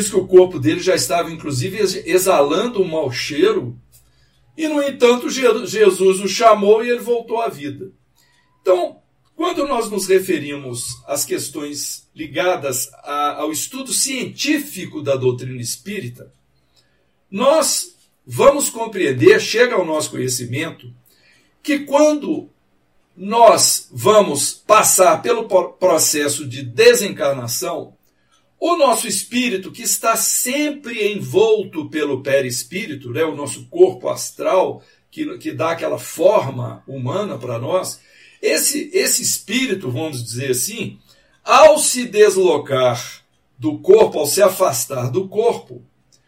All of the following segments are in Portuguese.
que o corpo dele já estava, inclusive, exalando um mau cheiro, e, no entanto, Jesus o chamou e ele voltou à vida. Então, quando nós nos referimos às questões ligadas ao estudo científico da doutrina espírita, nós vamos compreender, chega ao nosso conhecimento, que quando nós vamos passar pelo processo de desencarnação, o nosso espírito, que está sempre envolto pelo perispírito, né, o nosso corpo astral, que dá aquela forma humana para nós, esse espírito, vamos dizer assim, ao se deslocar do corpo, ao se afastar do corpo,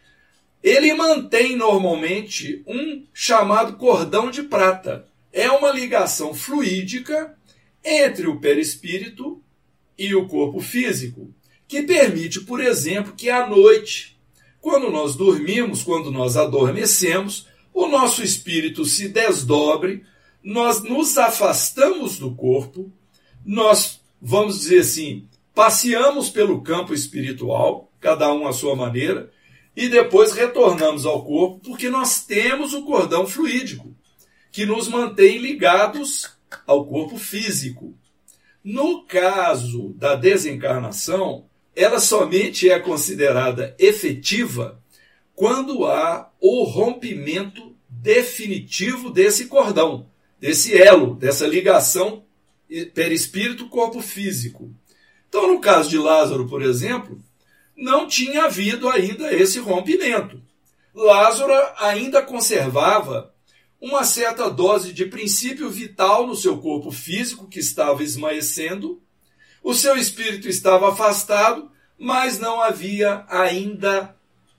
ele mantém normalmente um chamado cordão de prata. É uma ligação fluídica entre o perispírito e o corpo físico, que permite, por exemplo, que à noite, quando nós dormimos, quando nós adormecemos, o nosso espírito se desdobre, nós nos afastamos do corpo, nós, vamos dizer assim, passeamos pelo campo espiritual, cada um à sua maneira, e depois retornamos ao corpo, porque nós temos o cordão fluídico, que nos mantém ligados ao corpo físico. No caso da desencarnação, ela somente é considerada efetiva quando há o rompimento definitivo desse cordão, desse elo, dessa ligação perispírito-corpo físico. Então, no caso de Lázaro, por exemplo, não tinha havido ainda esse rompimento. Lázaro ainda conservava uma certa dose de princípio vital no seu corpo físico, que estava esmaecendo. O seu espírito estava afastado, mas não havia ainda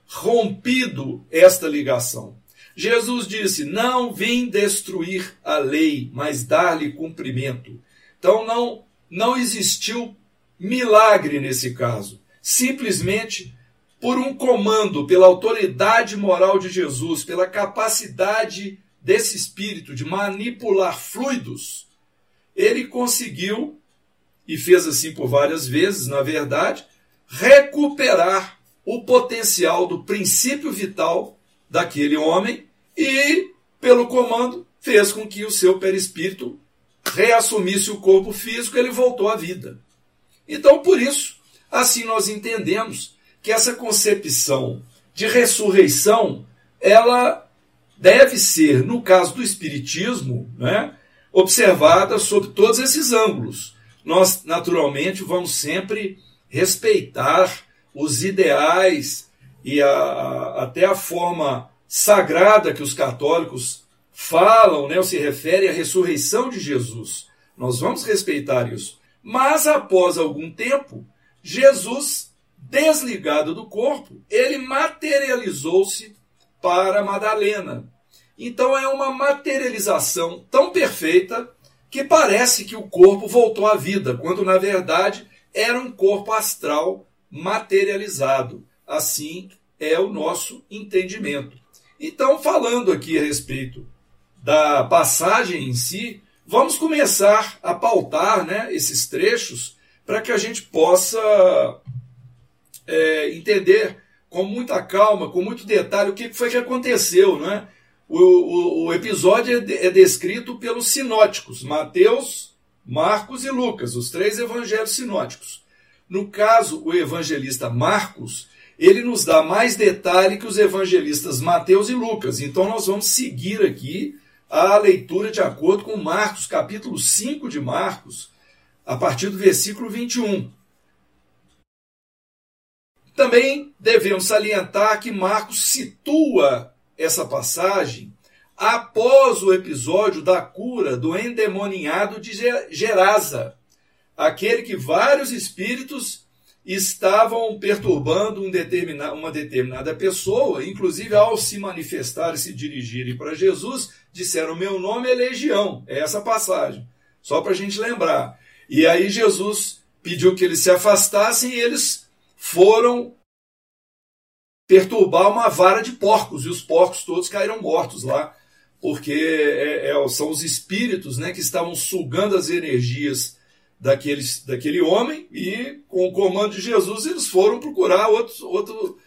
rompido esta ligação. Jesus disse: não vim destruir a lei, mas dar-lhe cumprimento. Então não existiu milagre nesse caso. Simplesmente por um comando, pela autoridade moral de Jesus, pela capacidade desse espírito de manipular fluidos, ele conseguiu, e fez assim por várias vezes, na verdade, recuperar o potencial do princípio vital daquele homem e, pelo comando, fez com que o seu perispírito reassumisse o corpo físico e ele voltou à vida. Então, por isso, assim nós entendemos que essa concepção de ressurreição, ela deve ser, no caso do Espiritismo, né, observada sob todos esses ângulos. Nós, naturalmente, vamos sempre respeitar os ideais e até a forma sagrada que os católicos falam, né, ou se refere à ressurreição de Jesus. Nós vamos respeitar isso. Mas, após algum tempo, Jesus, desligado do corpo, ele materializou-se para Madalena. Então é uma materialização tão perfeita que parece que o corpo voltou à vida, quando na verdade era um corpo astral materializado. Assim é o nosso entendimento. Então, falando aqui a respeito da passagem em si, vamos começar a pautar, né, esses trechos para que a gente possa entender com muita calma, com muito detalhe, o que foi que aconteceu, né? O episódio é descrito pelos sinóticos, Mateus, Marcos e Lucas, os três evangelhos sinóticos. No caso, o evangelista Marcos, ele nos dá mais detalhe que os evangelistas Mateus e Lucas. Então nós vamos seguir aqui a leitura de acordo com Marcos, capítulo 5 de Marcos, a partir do versículo 21. Também devemos salientar que Marcos situa essa passagem após o episódio da cura do endemoniado de Gerasa, aquele que vários espíritos estavam perturbando uma determinada pessoa, inclusive ao se manifestarem e se dirigirem para Jesus, disseram: meu nome é Legião. É essa passagem, só para a gente lembrar. E aí Jesus pediu que eles se afastassem e eles foram perturbar uma vara de porcos, e os porcos todos caíram mortos lá, porque são os espíritos, né, que estavam sugando as energias daquele homem, e com o comando de Jesus eles foram procurar outro